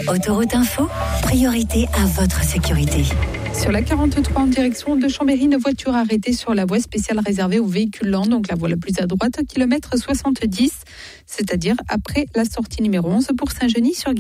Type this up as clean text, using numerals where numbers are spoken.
Autoroute Info, priorité à votre sécurité. Sur la 43 en direction de Chambéry, une voiture arrêtée sur la voie spéciale réservée aux véhicules lents, donc la voie la plus à droite, kilomètre 70, c'est-à-dire après la sortie numéro 11 pour Saint-Genis-sur-Guiers.